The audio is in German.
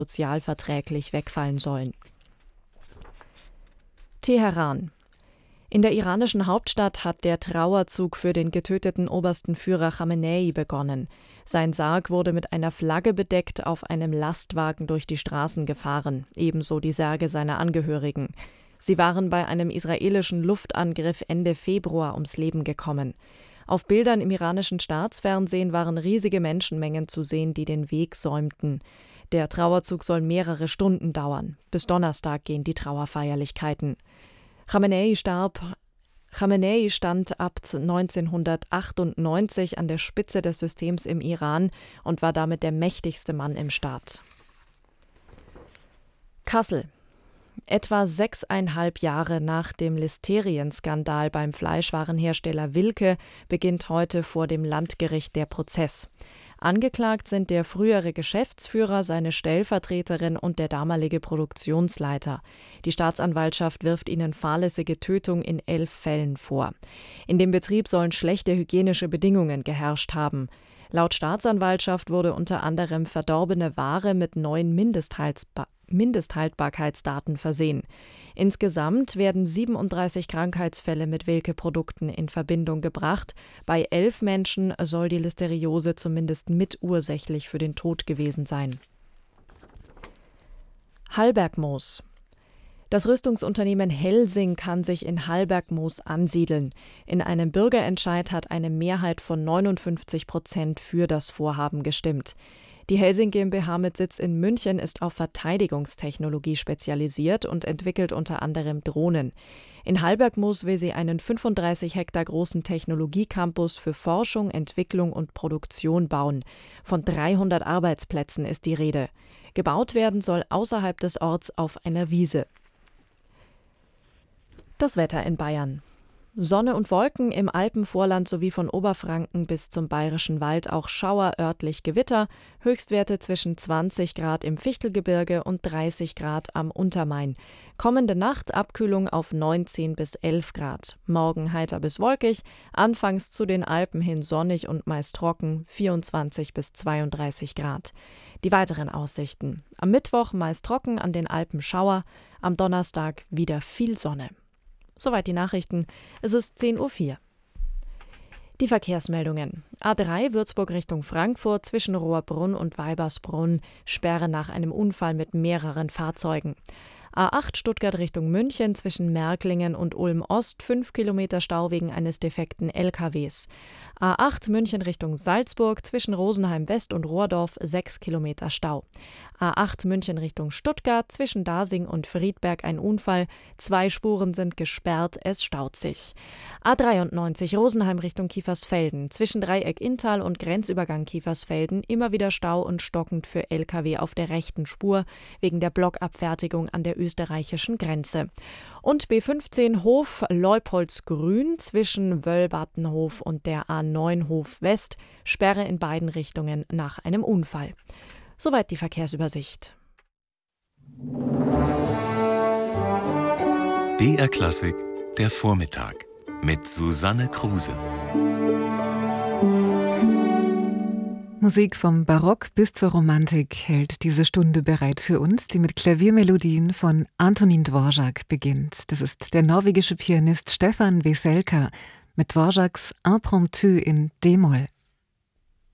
sozialverträglich wegfallen sollen. Teheran. In der iranischen Hauptstadt hat der Trauerzug für den getöteten obersten Führer Chamenei begonnen. Sein Sarg wurde mit einer Flagge bedeckt auf einem Lastwagen durch die Straßen gefahren, ebenso die Särge seiner Angehörigen. Sie waren bei einem israelischen Luftangriff Ende Februar ums Leben gekommen. Auf Bildern im iranischen Staatsfernsehen waren riesige Menschenmengen zu sehen, die den Weg säumten. Der Trauerzug soll mehrere Stunden dauern. Bis Donnerstag gehen die Trauerfeierlichkeiten. Chamenei stand ab 1998 an der Spitze des Systems im Iran und war damit der mächtigste Mann im Staat. Kassel. Etwa 6,5 Jahre nach dem Listerien-Skandal beim Fleischwarenhersteller Wilke beginnt heute vor dem Landgericht der Prozess. Angeklagt sind der frühere Geschäftsführer, seine Stellvertreterin und der damalige Produktionsleiter. Die Staatsanwaltschaft wirft ihnen fahrlässige Tötung in 11 Fällen vor. In dem Betrieb sollen schlechte hygienische Bedingungen geherrscht haben. Laut Staatsanwaltschaft wurde unter anderem verdorbene Ware mit neuen Mindesthaltbarkeitsdaten versehen. Insgesamt werden 37 Krankheitsfälle mit Wilke-Produkten in Verbindung gebracht. Bei 11 Menschen soll die Listeriose zumindest mitursächlich für den Tod gewesen sein. Hallbergmoos. Das Rüstungsunternehmen Helsing kann sich in Hallbergmoos ansiedeln. In einem Bürgerentscheid hat eine Mehrheit von 59% für das Vorhaben gestimmt. Die Helsing GmbH mit Sitz in München ist auf Verteidigungstechnologie spezialisiert und entwickelt unter anderem Drohnen. In Hallbergmoos will sie einen 35 Hektar großen Technologiecampus für Forschung, Entwicklung und Produktion bauen. Von 300 Arbeitsplätzen ist die Rede. Gebaut werden soll außerhalb des Orts auf einer Wiese. Das Wetter in Bayern. Sonne und Wolken im Alpenvorland sowie von Oberfranken bis zum Bayerischen Wald auch Schauer, örtlich Gewitter, Höchstwerte zwischen 20 Grad im Fichtelgebirge und 30 Grad am Untermain. Kommende Nacht Abkühlung auf 19 bis 11 Grad. Morgen heiter bis wolkig, anfangs zu den Alpen hin sonnig und meist trocken, 24 bis 32 Grad. Die weiteren Aussichten. Am Mittwoch meist trocken, an den Alpen Schauer, am Donnerstag wieder viel Sonne. Soweit die Nachrichten. Es ist 10:04 Uhr. Die Verkehrsmeldungen. A3 Würzburg Richtung Frankfurt zwischen Rohrbrunn und Weibersbrunn. Sperre nach einem Unfall mit mehreren Fahrzeugen. A8 Stuttgart Richtung München zwischen Märklingen und Ulm-Ost 5 Kilometer Stau wegen eines defekten LKWs. A8 München Richtung Salzburg zwischen Rosenheim West und Rohrdorf 6 Kilometer Stau. A8 München Richtung Stuttgart zwischen Dasing und Friedberg ein Unfall. 2 Spuren sind gesperrt, es staut sich. A93 Rosenheim Richtung Kiefersfelden zwischen Dreieck Inntal und Grenzübergang Kiefersfelden immer wieder Stau und stockend für LKW auf der rechten Spur wegen der Blockabfertigung an der österreichischen Grenze. Und B15 Hof Leupoldsgrün zwischen Wöllbattenhof und der A9 Hof West, Sperre in beiden Richtungen nach einem Unfall. Soweit die Verkehrsübersicht. BR Klassik, der Vormittag mit Susanne Kruse. Musik vom Barock bis zur Romantik hält diese Stunde bereit für uns, die mit Klaviermelodien von Antonín Dvořák beginnt. Das ist der norwegische Pianist Stefan Veselka mit Dvořáks Impromptu in D-Moll.